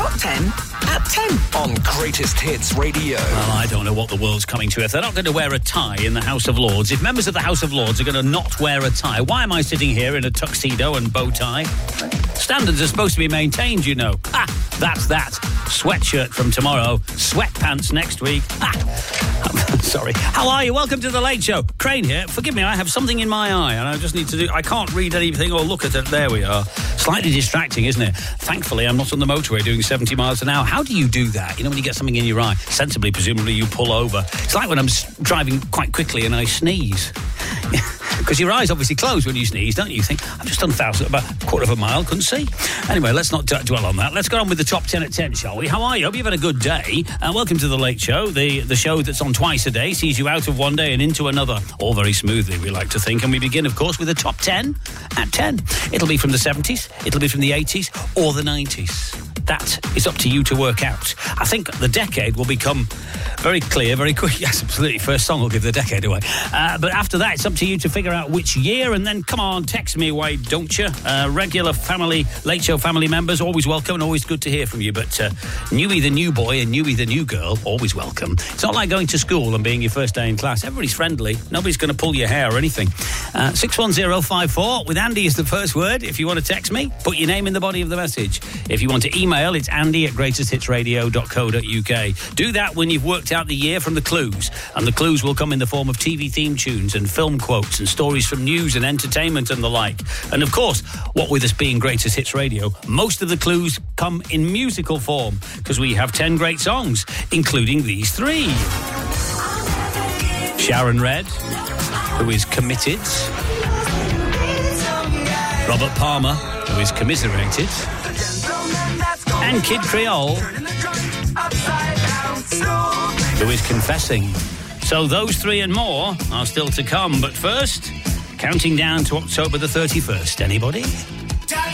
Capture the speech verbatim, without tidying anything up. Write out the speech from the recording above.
Top ten at ten. On Greatest Hits Radio. Well, I don't know what the world's coming to if they're not going to wear a tie in the House of Lords. If members of the House of Lords are going to not wear a tie, why am I sitting here in a tuxedo and bow tie? Standards are supposed to be maintained, you know. Ah, that's that. Sweatshirt from tomorrow, sweatpants next week. Ah, sorry. How are you? Welcome to The Late Show. Crane here. Forgive me, I have something in my eye and I just need to do... I can't read anything or look at it. There we are. Slightly distracting, isn't it? Thankfully, I'm not on the motorway doing seventy miles an hour. How do you do that? You know, when you get something in your eye, sensibly, presumably, you pull over. It's like when I'm driving quite quickly and I sneeze. Because your eyes obviously close when you sneeze, don't you? You think, I've just done a thousand, about a quarter of a mile, couldn't see. Anyway, let's not d- dwell on that. Let's go on with the top ten at ten, shall we? How are you? Hope you've had a good day. Uh, welcome to The Late Show, the, the show that's on twice a day, sees you out of one day and into another. All very smoothly, we like to think. And we begin, of course, with the top ten at ten. It'll be from the seventies, it'll be from the eighties, or the nineties. That is up to you to work out. I think the decade will become very clear, very quick. Yes, absolutely. First song will give the decade away. Uh, but after that, it's up to you to figure out which year, and then, come on, text me away, don't you? Uh, regular family, Late Show family members, always welcome and always good to hear from you. But uh, Newy the new boy and Newy the new girl, always welcome. It's not like going to school and being your first day in class. Everybody's friendly. Nobody's going to pull your hair or anything. Uh, six one zero five four, with Andy is the first word. If you want to text me, put your name in the body of the message. If you want to email, it's andy at greatest hits radio dot co dot uk. Do that when you've worked out the year from the clues, and the clues will come in the form of T V theme tunes and film quotes and stories from news and entertainment and the like. And of course, what with us being Greatest Hits Radio, most of the clues come in musical form, because we have ten great songs, including these three. Sharon Redd, who is Committed. Robert Palmer, who is Commiserated. And Kid Creole, who is Confessing. So those three and more are still to come. But first, counting down to October the thirty-first. Anybody?